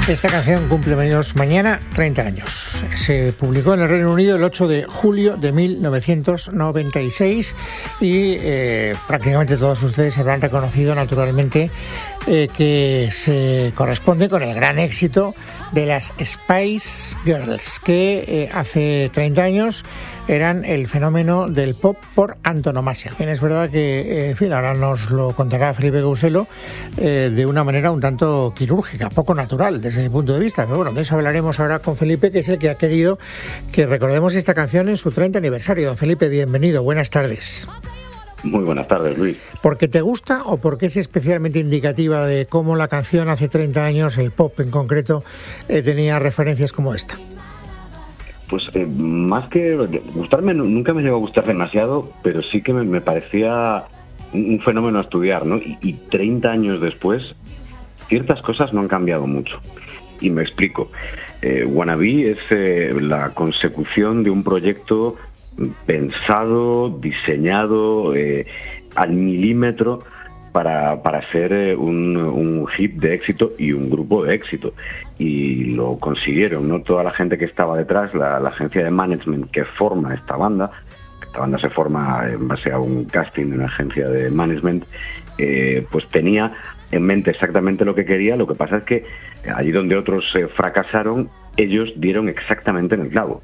Esta canción cumple mañana 30 años. Se publicó en el Reino Unido el 8 de julio de 1996 y prácticamente todos ustedes habrán reconocido naturalmente que se corresponde con el gran éxito de las Spice Girls, que hace 30 años eran el fenómeno del pop por antonomasia. Bien, es verdad que, en fin, ahora nos lo contará Felipe Couselo de una manera un tanto quirúrgica, poco natural desde mi punto de vista. Pero bueno, de eso hablaremos ahora con Felipe, que es el que ha querido que recordemos esta canción en su 30 aniversario. Don Felipe, bienvenido, buenas tardes. Muy buenas tardes, Luis. ¿Por qué te gusta o porque es especialmente indicativa de cómo la canción hace 30 años, el pop en concreto, tenía referencias como esta? Pues más que gustarme, nunca me llegó a gustar demasiado, pero sí que me parecía un fenómeno a estudiar, ¿no? Y 30 años después, ciertas cosas no han cambiado mucho. Y me explico. Wannabe es la consecución de un proyecto pensado, diseñado al milímetro para ser un hit de éxito y un grupo de éxito. Y lo consiguieron, ¿no? Toda la gente que estaba detrás, la agencia de management que forma esta banda se forma en base a un casting de una agencia de management, pues tenía en mente exactamente lo que quería. Lo que pasa es que allí donde otros fracasaron, ellos dieron exactamente en el clavo.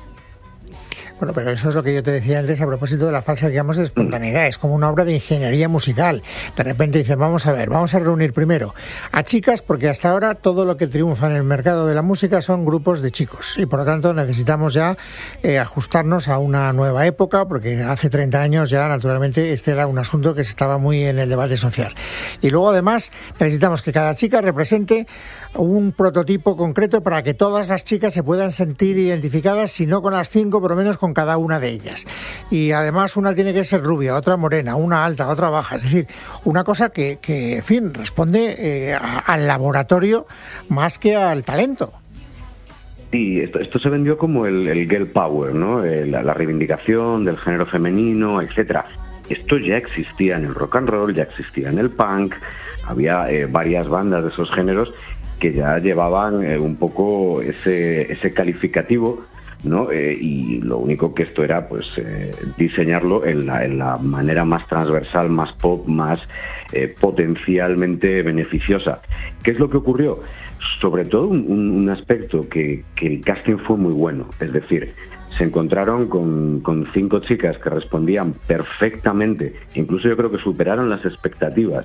Bueno, pero eso es lo que yo te decía antes a propósito de la falsa, digamos, de espontaneidad. Es como una obra de ingeniería musical. De repente dicen, vamos a reunir primero a chicas, porque hasta ahora todo lo que triunfa en el mercado de la música son grupos de chicos. Y por lo tanto necesitamos ya ajustarnos a una nueva época, porque hace 30 años ya, naturalmente, este era un asunto que estaba muy en el debate social. Y luego, además, necesitamos que cada chica represente un prototipo concreto para que todas las chicas se puedan sentir identificadas, si no con las 5, por lo menos con cada una de ellas. Y además una tiene que ser rubia, otra morena, una alta, otra baja. Es decir, una cosa que en fin, responde al laboratorio más que al talento. Sí, esto se vendió como el girl power, ¿no? La reivindicación del género femenino, etcétera. Esto ya existía en el rock and roll, ya existía en el punk, había varias bandas de esos géneros que ya llevaban un poco ese calificativo, ¿no? Y lo único que esto era, pues, diseñarlo en la manera más transversal, más pop, más potencialmente beneficiosa. ¿Qué es lo que ocurrió? Sobre todo un aspecto que el casting fue muy bueno, es decir, se encontraron con 5 chicas que respondían perfectamente, incluso yo creo que superaron las expectativas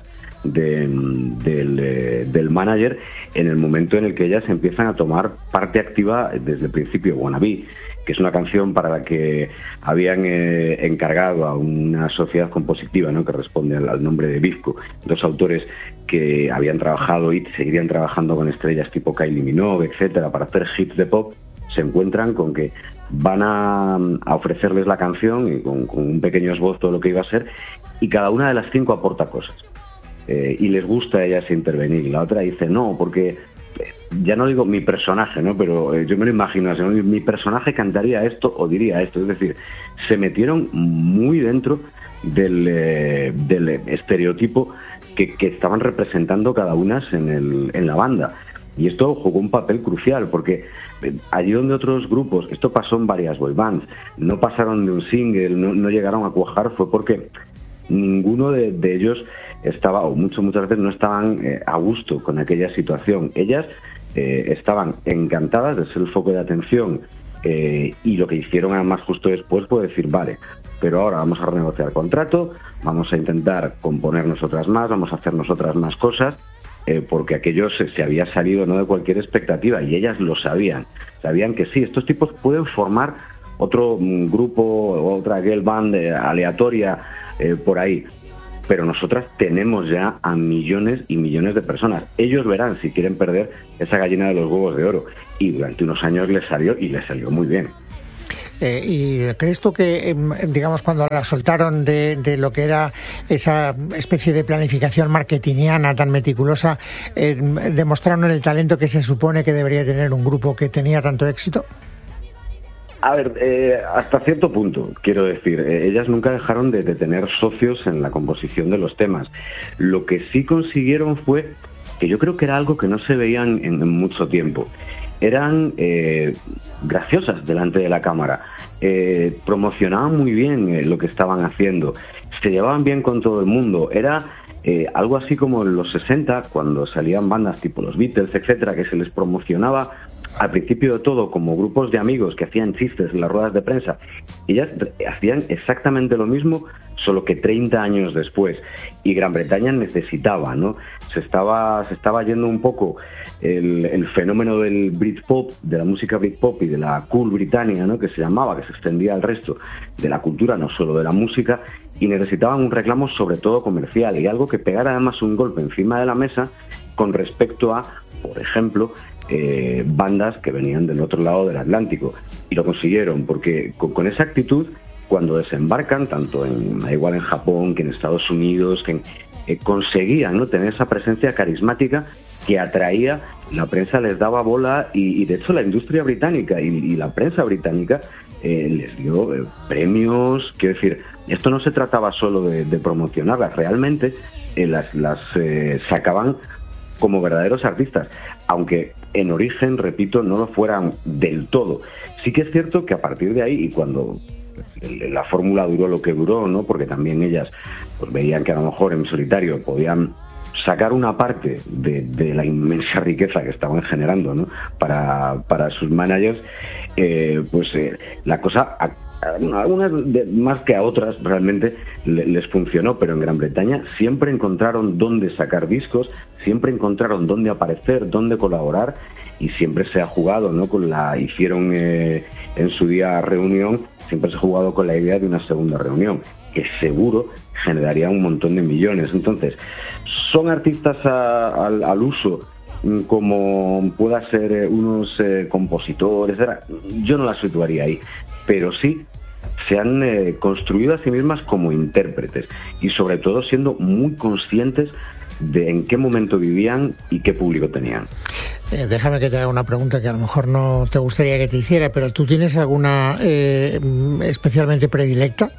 del manager en el momento en el que ellas empiezan a tomar parte activa desde el principio. Wannabe, que es una canción para la que habían encargado a una sociedad compositiva, ¿no?, que responde al nombre de Bizco, 2 autores que habían trabajado y seguirían trabajando con estrellas tipo Kylie Minogue, etcétera, para hacer hits de pop. Se encuentran con que van a ofrecerles la canción y con un pequeño esbozo de lo que iba a ser, y cada una de las 5 aporta cosas. Y les gusta a ellas intervenir. Y la otra dice, no, porque ya no digo mi personaje, ¿no?, pero yo me lo imagino así, ¿no? Mi personaje cantaría esto o diría esto. Es decir, se metieron muy dentro del estereotipo que estaban representando cada una en la banda. Y esto jugó un papel crucial, porque allí donde otros grupos, esto pasó en varias boy bands, no pasaron de un single, no llegaron a cuajar, fue porque ninguno de ellos estaba, o muchas veces no estaban a gusto con aquella situación. Ellas estaban encantadas de ser el foco de atención, y lo que hicieron además justo después fue decir, vale, pero ahora vamos a renegociar contrato, vamos a intentar componer nosotras más, vamos a hacer nosotras más cosas, porque aquello se había salido, no de cualquier expectativa, y ellas lo sabían que sí, estos tipos pueden formar otro grupo, otra girl band aleatoria por ahí, pero nosotras tenemos ya a millones y millones de personas. Ellos verán si quieren perder esa gallina de los huevos de oro, y durante unos años les salió muy bien. ¿Y crees tú que, digamos, cuando la soltaron de lo que era esa especie de planificación marketingiana tan meticulosa, demostraron el talento que se supone que debería tener un grupo que tenía tanto éxito? A ver, hasta cierto punto, quiero decir, ellas nunca dejaron de tener socios en la composición de los temas. Lo que sí consiguieron fue que yo creo que era algo que no se veían en mucho tiempo. Eran graciosas delante de la cámara, promocionaban muy bien lo que estaban haciendo, se llevaban bien con todo el mundo. Era algo así como en los 60, cuando salían bandas tipo los Beatles, etcétera, que se les promocionaba al principio de todo como grupos de amigos que hacían chistes en las ruedas de prensa. Ellas hacían exactamente lo mismo, solo que 30 años después. Y Gran Bretaña necesitaba, ¿no? Se estaba yendo un poco el fenómeno del Britpop, de la música Britpop y de la cool británica, ¿no?, que se llamaba, que se extendía al resto de la cultura, no solo de la música, y necesitaban un reclamo sobre todo comercial y algo que pegara además un golpe encima de la mesa con respecto a, por ejemplo, bandas que venían del otro lado del Atlántico. Y lo consiguieron, porque con esa actitud, cuando desembarcan, tanto igual en Japón que en Estados Unidos, que conseguían, ¿no?, tener esa presencia carismática que atraía. La prensa les daba bola y de hecho la industria británica y la prensa británica les dio premios. Quiero decir, esto no se trataba solo de promocionarlas, realmente las sacaban como verdaderos artistas, aunque en origen, repito, no lo fueran del todo. Sí que es cierto que a partir de ahí, y cuando la fórmula duró lo que duró, ¿no?, porque también ellas pues veían que a lo mejor en solitario podían sacar una parte de la inmensa riqueza que estaban generando, ¿no?, para sus managers, la cosa, a algunas más que a otras realmente les funcionó, pero en Gran Bretaña siempre encontraron dónde sacar discos, siempre encontraron dónde aparecer, dónde colaborar, y siempre se ha jugado, ¿no?, hicieron en su día reunión, siempre se ha jugado con la idea de una segunda reunión, que seguro generaría un montón de millones. Entonces, son artistas al uso, como pueda ser unos compositores, yo no las situaría ahí, pero sí se han construido a sí mismas como intérpretes y sobre todo siendo muy conscientes de en qué momento vivían y qué público tenían. Déjame que te haga una pregunta que a lo mejor no te gustaría que te hiciera, pero ¿tú tienes alguna especialmente predilecta?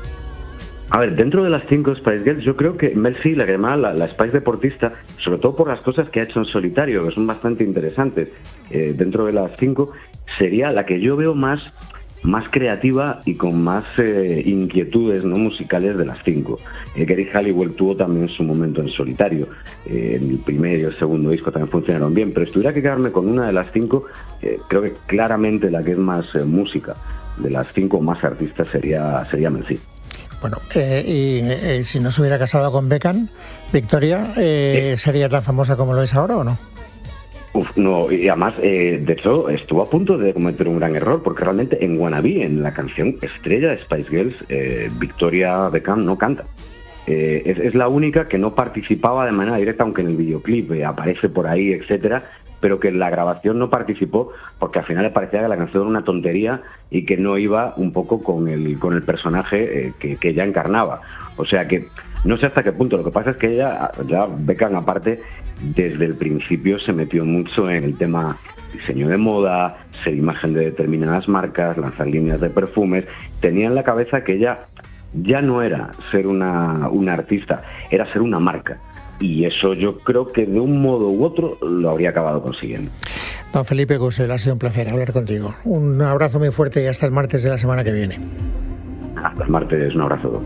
A ver, dentro de las 5 Spice Girls, yo creo que Mel C, la que llamaba la Spice deportista, sobre todo por las cosas que ha hecho en solitario, que son bastante interesantes, dentro de las 5, sería la que yo veo más creativa y con más inquietudes, ¿no?, musicales de las 5. Geri Halliwell tuvo también su momento en solitario. El primer y el segundo disco también funcionaron bien, pero si tuviera que quedarme con una de las 5, creo que claramente la que es más música de las 5, más artistas, sería Mel C. Bueno, y si no se hubiera casado con Beckham, Victoria, ¿sería tan famosa como lo es ahora o no? No, y además, de hecho, estuvo a punto de cometer un gran error, porque realmente en Wannabe, en la canción estrella de Spice Girls, Victoria Beckham no canta. Es la única que no participaba de manera directa, aunque en el videoclip aparece por ahí, etcétera, pero que en la grabación no participó, porque al final le parecía que la canción era una tontería y que no iba un poco con el personaje que ella encarnaba. O sea que no sé hasta qué punto. Lo que pasa es que ella, ya Beckham aparte, desde el principio se metió mucho en el tema diseño de moda, ser imagen de determinadas marcas, lanzar líneas de perfumes. Tenía en la cabeza que ella ya no era ser una artista, era ser una marca. Y eso yo creo que de un modo u otro lo habría acabado consiguiendo. Don Felipe Cusell, ha sido un placer hablar contigo. Un abrazo muy fuerte y hasta el martes de la semana que viene. Hasta el martes, un abrazo.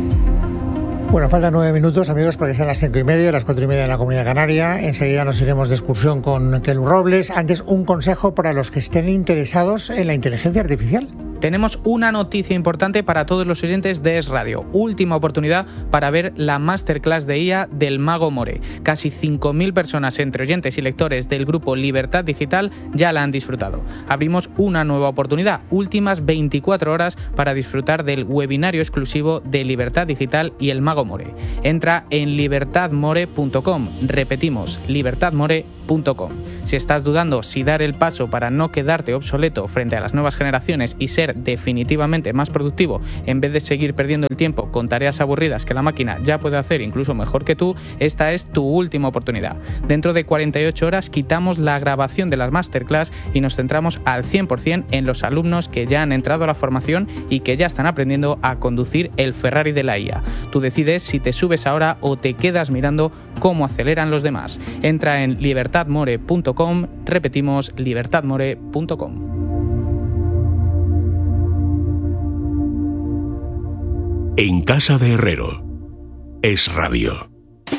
Bueno, faltan 9 minutos, amigos, para que sean las 5:30, las 4:30 en la Comunidad Canaria. Enseguida nos iremos de excursión con Kelu Robles. Antes, un consejo para los que estén interesados en la inteligencia artificial. Tenemos una noticia importante para todos los oyentes de Es Radio. Última oportunidad para ver la masterclass de IA del Mago More. Casi 5.000 personas, entre oyentes y lectores del grupo Libertad Digital, ya la han disfrutado. Abrimos una nueva oportunidad, últimas 24 horas para disfrutar del webinario exclusivo de Libertad Digital y el Mago More. Entra en libertadmore.com. Repetimos, libertadmore.com. Si estás dudando si dar el paso para no quedarte obsoleto frente a las nuevas generaciones y ser definitivamente más productivo en vez de seguir perdiendo el tiempo con tareas aburridas que la máquina ya puede hacer incluso mejor que tú, esta es tu última oportunidad. Dentro de 48 horas quitamos la grabación de las masterclass y nos centramos al 100% en los alumnos que ya han entrado a la formación y que ya están aprendiendo a conducir el Ferrari de la IA. Tú decides si te subes ahora o te quedas mirando cómo aceleran los demás. Entra en libertadmore.com, repetimos, libertadmore.com. En casa de Herrero, Es Radio.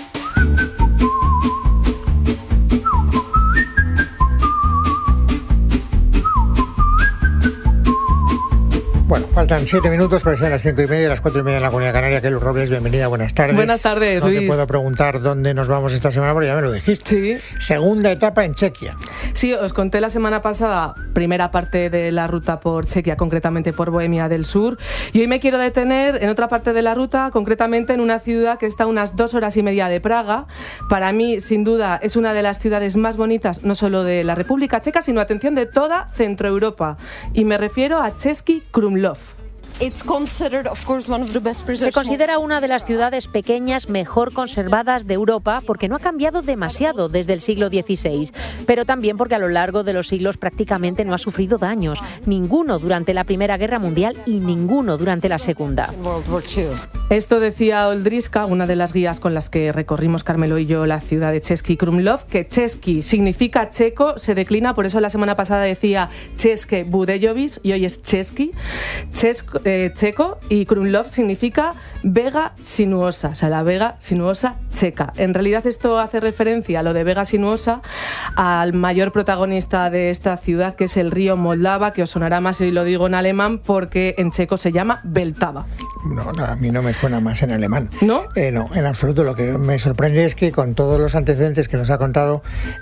Bueno, faltan 7 minutos para ser las 5:30, las 4:30 en la Comunidad Canaria. Kelly Robles, bienvenida, buenas tardes. Buenas tardes, No Luis. te puedo preguntar dónde nos vamos esta semana, porque ya me lo dijiste. Sí. Segunda etapa en Chequia. Sí, os conté la semana pasada, primera parte de la ruta por Chequia, concretamente por Bohemia del Sur. Y hoy me quiero detener en otra parte de la ruta, concretamente en una ciudad que está a unas 2 horas y media de Praga. Para mí, sin duda, es una de las ciudades más bonitas, no solo de la República Checa, sino, atención, de toda Centroeuropa. Y me refiero a Český Krumlov. Se considera una de las ciudades pequeñas mejor conservadas de Europa porque no ha cambiado demasiado desde el siglo XVI, pero también porque a lo largo de los siglos prácticamente no ha sufrido daños, ninguno durante la Primera Guerra Mundial y ninguno durante la Segunda. Esto decía Oldriska, una de las guías con las que recorrimos Carmelo y yo la ciudad de Český Krumlov, que Český significa checo, se declina, por eso la semana pasada decía České Budějovice y hoy es Český. Checo, y Krumlov significa vega sinuosa, o sea, la vega sinuosa checa. En realidad esto hace referencia a lo de vega sinuosa al mayor protagonista de esta ciudad, que es el río Moldava, que os sonará más si lo digo en alemán, porque en checo se llama Vltava. No, a mí no me suena más en alemán. ¿No? No, en absoluto. Lo que me sorprende es que con todos los antecedentes que nos ha contado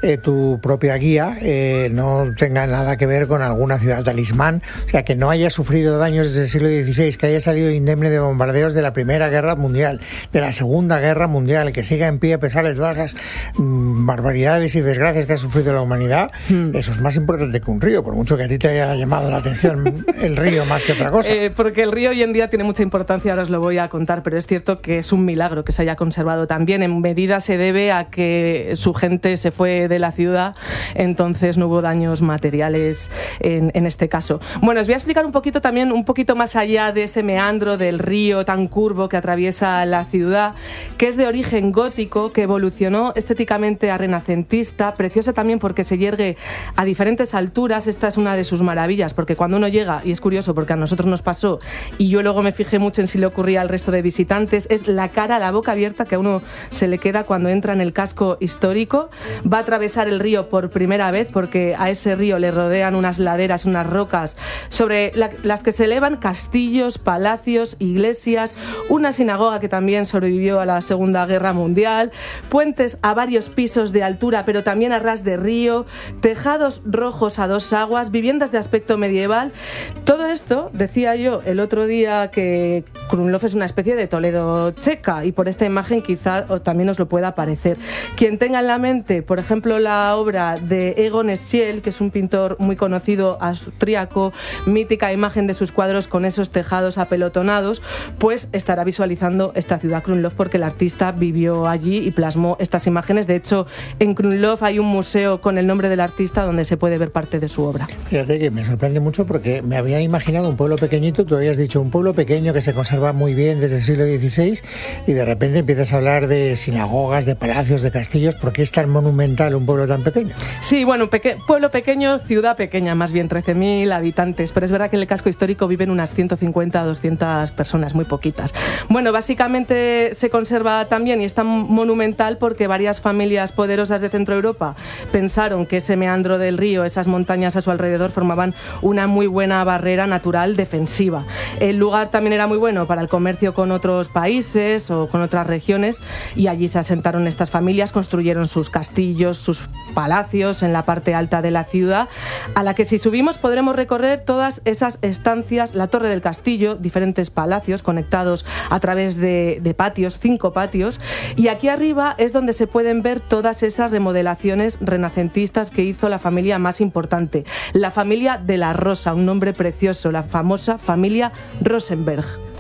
tu propia guía, no tenga nada que ver con alguna ciudad talismán, o sea, que no haya sufrido daños desde el siglo XVI, que haya salido indemne de bombardeos de la Primera Guerra Mundial, de la Segunda Guerra Mundial, que siga en pie a pesar de todas esas barbaridades y desgracias que ha sufrido la humanidad. Eso es más importante que un río, por mucho que a ti te haya llamado la atención el río más que otra cosa. Porque el río hoy en día tiene mucha importancia, ahora os lo voy a contar, pero es cierto que es un milagro que se haya conservado también. En medida se debe a que su gente se fue de la ciudad, entonces no hubo daños materiales en este caso. Bueno, os voy a explicar un poquito también, un poquito más allá de ese meandro del río tan curvo que atraviesa la ciudad, que es de origen gótico, que evolucionó estéticamente a renacentista, preciosa también porque se yergue a diferentes alturas. Esta es una de sus maravillas, porque cuando uno llega, y es curioso porque a nosotros nos pasó, y yo luego me fijé mucho en si le ocurría al resto de visitantes, es la cara, la boca abierta que a uno se le queda cuando entra en el casco histórico. Va a atravesar el río por primera vez, porque a ese río le rodean unas laderas, unas rocas sobre las que se elevan castillos, palacios, iglesias, una sinagoga que también sobrevivió a la Segunda Guerra Mundial, puentes a varios pisos de altura pero también a ras de río, tejados rojos a 2 aguas, viviendas de aspecto medieval. Todo esto, decía yo el otro día, que Krumlov es una especie de Toledo checa, y por esta imagen quizá también os lo pueda parecer. Quien tenga en la mente, por ejemplo, la obra de Egon Schiele, que es un pintor muy conocido austríaco, mítica imagen de sus cuadros con esos tejados apelotonados, pues estará visualizando esta ciudad Krumlov, porque el artista vivió allí y plasmó estas imágenes. De hecho, en Krumlov hay un museo con el nombre del artista donde se puede ver parte de su obra. Fíjate que me sorprende mucho porque me había imaginado un pueblo pequeñito, tú habías dicho un pueblo pequeño que se conserva muy bien desde el siglo XVI, y de repente empiezas a hablar de sinagogas, de palacios, de castillos. ¿Por qué es tan monumental un pueblo tan pequeño? Sí, bueno, pueblo pequeño, ciudad pequeña, más bien 13.000 habitantes, pero es verdad que en el casco histórico viven unas 150 o 200 personas, muy poquitas. Bueno, básicamente se conserva también y es tan monumental porque varias familias poderosas de Centroeuropa pensaron que ese meandro del río, esas montañas a su alrededor, formaban una muy buena barrera natural defensiva. El lugar también era muy bueno bueno para el comercio con otros países o con otras regiones, y allí se asentaron estas familias, construyeron sus castillos, sus palacios en la parte alta de la ciudad, a la que si subimos podremos recorrer todas esas estancias, la torre del castillo, diferentes palacios conectados a través de patios, 5 patios, y aquí arriba es donde se pueden ver todas esas remodelaciones renacentistas que hizo la familia más importante, la familia de la Rosa, un nombre precioso, la famosa familia Rosenberg.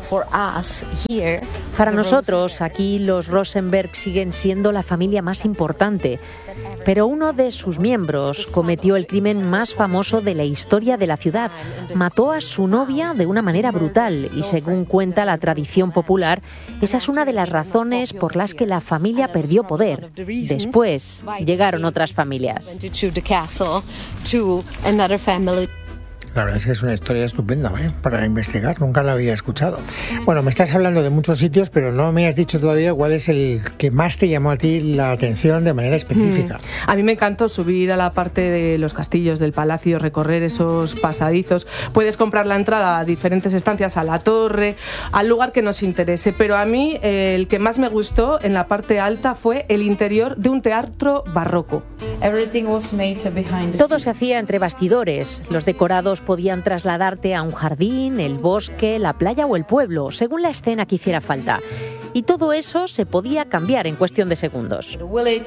Para nosotros, aquí los Rosenberg siguen siendo la familia más importante, pero uno de sus miembros cometió el crimen más famoso de la historia de la ciudad. Mató a su novia de una manera brutal y, según cuenta la tradición popular, esa es una de las razones por las que la familia perdió poder. Después llegaron otras familias. La verdad es que es una historia estupenda, para investigar, nunca la había escuchado. Bueno, me estás hablando de muchos sitios, pero no me has dicho todavía cuál es el que más te llamó a ti la atención de manera específica. A mí me encantó subir a la parte de los castillos, del palacio, recorrer esos pasadizos. Puedes comprar la entrada a diferentes estancias, a la torre, al lugar que nos interese, pero a mí el que más me gustó en la parte alta fue el interior de un teatro barroco. Todo se hacía entre bastidores. Los decorados podían trasladarte a un jardín, el bosque, la playa o el pueblo, según la escena que hiciera falta. Y todo eso se podía cambiar en cuestión de segundos.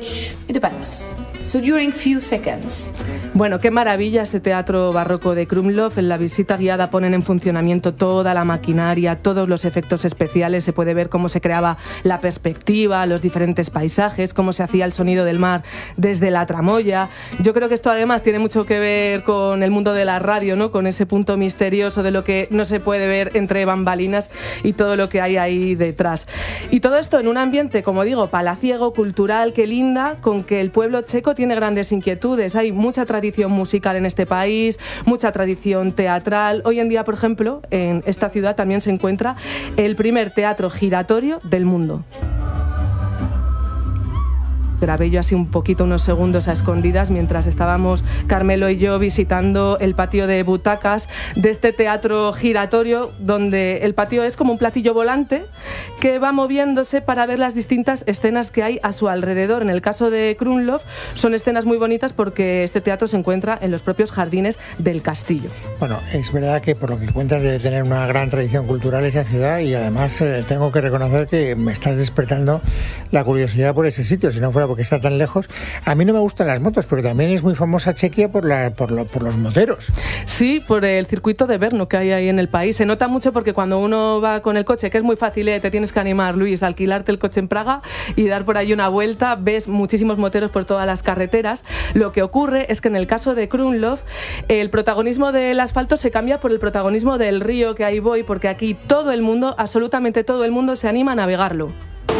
Bueno, qué maravilla este teatro barroco de Krumlov. En la visita guiada ponen en funcionamiento toda la maquinaria, todos los efectos especiales. Se puede ver cómo se creaba la perspectiva, los diferentes paisajes, cómo se hacía el sonido del mar desde la tramoya. Yo creo que esto además tiene mucho que ver con el mundo de la radio, ¿no? Con ese punto misterioso de lo que no se puede ver entre bambalinas y todo lo que hay ahí detrás. Y todo esto en un ambiente, como digo, palaciego, cultural, que linda, con que el pueblo checo tiene grandes inquietudes. Hay mucha tradición musical en este país, mucha tradición teatral. Hoy en día, por ejemplo, en esta ciudad también se encuentra el primer teatro giratorio del mundo. Grabé yo así un poquito, unos segundos a escondidas, mientras estábamos Carmelo y yo visitando el patio de butacas de este teatro giratorio, donde el patio es como un platillo volante que va moviéndose para ver las distintas escenas que hay a su alrededor. En el caso de Krumlov son escenas muy bonitas porque este teatro se encuentra en los propios jardines del castillo. Bueno, es verdad que por lo que cuentas debe tener una gran tradición cultural esa ciudad, y además tengo que reconocer que me estás despertando la curiosidad por ese sitio, si no fuera porque está tan lejos. A mí no me gustan las motos, pero también es muy famosa Chequia por los moteros. Sí, por el circuito de Brno que hay ahí en el país. Se nota mucho porque cuando uno va con el coche, que es muy fácil, te tienes que animar, Luis, a alquilarte el coche en Praga y dar por ahí una vuelta, ves muchísimos moteros por todas las carreteras. Lo que ocurre es que en el caso de Krumlov, el protagonismo del asfalto se cambia por el protagonismo del río, que ahí voy, porque aquí todo el mundo, absolutamente todo el mundo, se anima a navegarlo.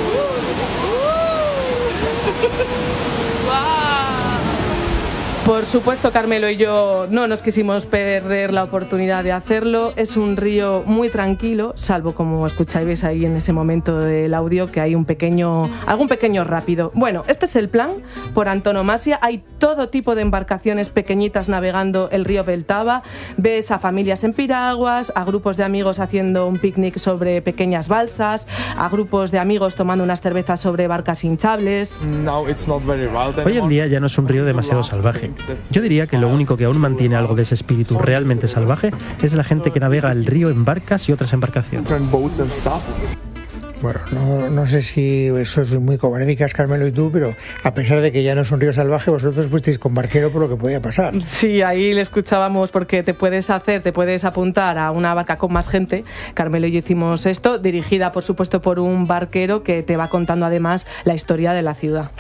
Por supuesto, Carmelo y yo no nos quisimos perder la oportunidad de hacerlo. Es un río muy tranquilo, salvo, como escucháis ahí en ese momento del audio, que hay algún pequeño rápido. Bueno, este es el plan por antonomasia. Hay todo tipo de embarcaciones pequeñitas navegando el río Vltava. Ves a familias en piraguas, a grupos de amigos haciendo un picnic sobre pequeñas balsas, a grupos de amigos tomando unas cervezas sobre barcas hinchables. Hoy en día ya no es un río demasiado salvaje. Yo diría que lo único que aún mantiene algo de ese espíritu realmente salvaje es la gente que navega el río en barcas y otras embarcaciones. Bueno, no sé si eso es muy cobardicas, Carmelo y tú, pero a pesar de que ya no es un río salvaje, vosotros fuisteis con barquero por lo que podía pasar. Sí, ahí le escuchábamos, porque te puedes apuntar a una barca con más gente. Carmelo y yo hicimos esto, dirigida por supuesto por un barquero que te va contando además la historia de la ciudad.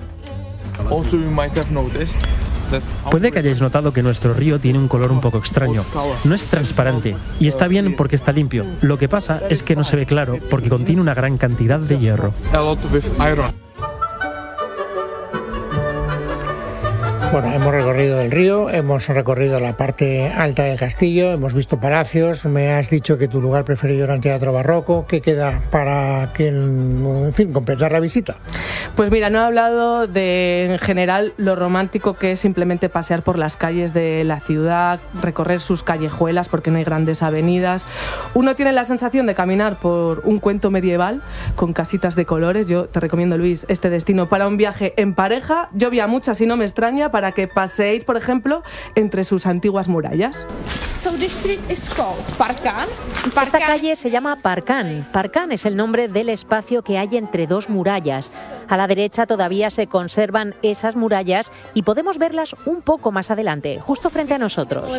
Puede que hayáis notado que nuestro río tiene un color un poco extraño. No es transparente y está bien porque está limpio. Lo que pasa es que no se ve claro porque contiene una gran cantidad de hierro. Bueno, hemos recorrido el río, hemos recorrido la parte alta del castillo, hemos visto palacios, me has dicho que tu lugar preferido era el Teatro Barroco. ¿Qué queda para que, en fin, completar la visita? Pues mira, no he hablado de, en general, lo romántico que es simplemente pasear por las calles de la ciudad, recorrer sus callejuelas porque no hay grandes avenidas. Uno tiene la sensación de caminar por un cuento medieval con casitas de colores. Yo te recomiendo, Luis, este destino para un viaje en pareja. Yo vi a muchas y no me extraña, para que paseéis, por ejemplo, entre sus antiguas murallas. Esta calle se llama Parcán. Parcán es el nombre del espacio que hay entre dos murallas. A la derecha todavía se conservan esas murallas y podemos verlas un poco más adelante, justo frente a nosotros.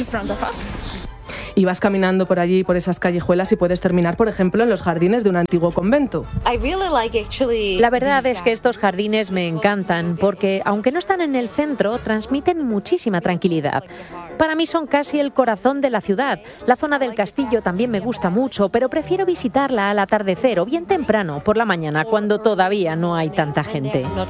Y vas caminando por allí, por esas callejuelas, y puedes terminar, por ejemplo, en los jardines de un antiguo convento. La verdad es que estos jardines me encantan porque, aunque no están en el centro, transmiten muchísima tranquilidad. Para mí son casi el corazón de la ciudad. La zona del castillo también me gusta mucho, pero prefiero visitarla al atardecer o bien temprano, por la mañana, cuando todavía no hay tanta gente. Bueno,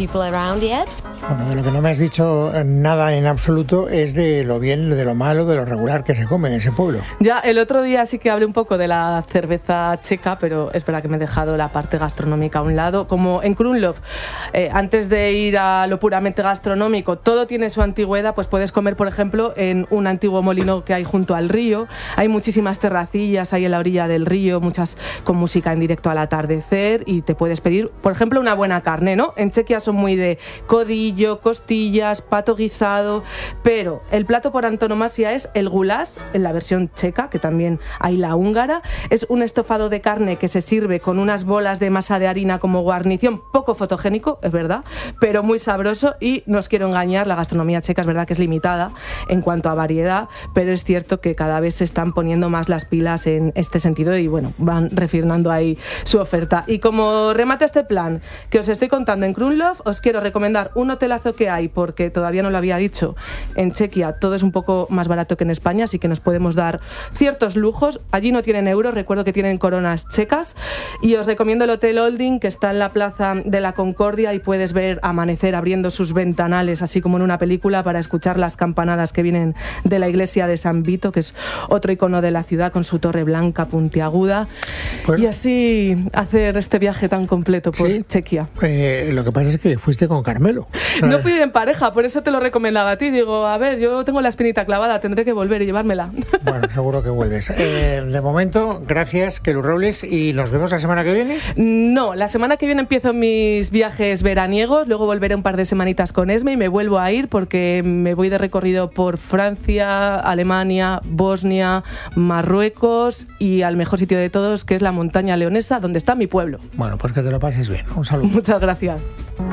de lo que no me has dicho nada en absoluto es de lo bien, de lo malo, de lo regular que se come en ese pueblo. Ya, el otro día sí que hablé un poco de la cerveza checa, pero es verdad que me he dejado la parte gastronómica a un lado. Como en Krumlov, antes de ir a lo puramente gastronómico, todo tiene su antigüedad, pues puedes comer, por ejemplo, en un antiguo molino que hay junto al río. Hay muchísimas terracillas ahí en la orilla del río, muchas con música en directo al atardecer, y te puedes pedir, por ejemplo, una buena carne, ¿no? En Chequia son muy de codillo, costillas, pato guisado, pero el plato por antonomasia es el goulash, en la versión checa, que también hay la húngara. Es un estofado de carne que se sirve con unas bolas de masa de harina como guarnición, poco fotogénico, es verdad, pero muy sabroso. Y no os quiero engañar, la gastronomía checa es verdad que es limitada en cuanto a variedad, pero es cierto que cada vez se están poniendo más las pilas en este sentido y bueno, van refinando ahí su oferta. Y como remate este plan que os estoy contando en Krumlov, os quiero recomendar un hotelazo que hay, porque todavía no lo había dicho. En Chequia todo es un poco más barato que en España, así que nos podemos dar ciertos lujos. Allí no tienen euros, recuerdo que tienen coronas checas. Y os recomiendo el Hotel Olding, que está en la Plaza de la Concordia, y puedes ver amanecer abriendo sus ventanales, así como en una película, para escuchar las campanadas que vienen de la iglesia de San Vito, que es otro icono de la ciudad, con su torre blanca puntiaguda. Pues, y así hacer este viaje tan completo por Chequia. Lo que pasa es que fuiste con Carmelo. No fui en pareja, por eso te lo recomendaba a ti. Digo, a ver, yo tengo la espinita clavada, tendré que volver y llevármela. Bueno, seguro que vuelves. De momento, gracias, Kelu Robles, y nos vemos la semana que viene. No, la semana que viene empiezo mis viajes veraniegos, luego volveré un par de semanitas con Esme y me vuelvo a ir porque me voy de recorrido por Francia, Alemania, Bosnia, Marruecos y al mejor sitio de todos, que es la montaña leonesa, donde está mi pueblo. Bueno, pues que te lo pases bien. Un saludo. Muchas gracias.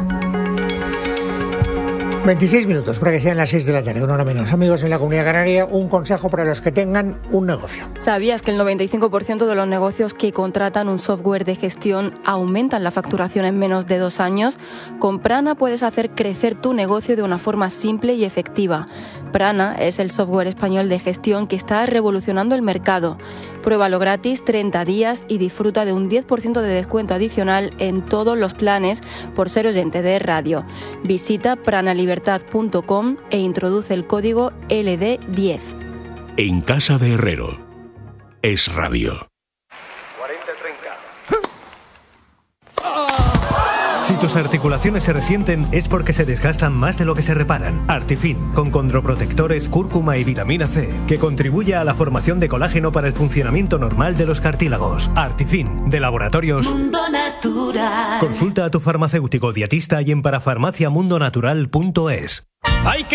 26 minutos para que sean las 6 de la tarde, una hora menos. Amigos en la Comunidad Canaria, un consejo para los que tengan un negocio. ¿Sabías que el 95% de los negocios que contratan un software de gestión aumentan la facturación en menos de 2 años? Con Prana puedes hacer crecer tu negocio de una forma simple y efectiva. Prana es el software español de gestión que está revolucionando el mercado. Pruébalo gratis 30 días y disfruta de un 10% de descuento adicional en todos los planes por ser oyente de radio. Visita pranalibertad.com e introduce el código LD10. En Casa de Herrero. Es radio. Si tus articulaciones se resienten es porque se desgastan más de lo que se reparan. Artifin, con condroprotectores, cúrcuma y vitamina C, que contribuye a la formación de colágeno para el funcionamiento normal de los cartílagos. Artifin, de Laboratorios Mundo Natural. Consulta a tu farmacéutico dietista y en parafarmaciamundonatural.es. ¡Hay que